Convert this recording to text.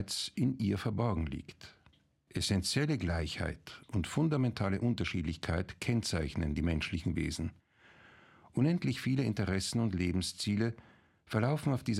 in ihr verborgen liegt. Essentielle Gleichheit und fundamentale Unterschiedlichkeit kennzeichnen die menschlichen Wesen. Unendlich viele Interessen und Lebensziele verlaufen auf dieser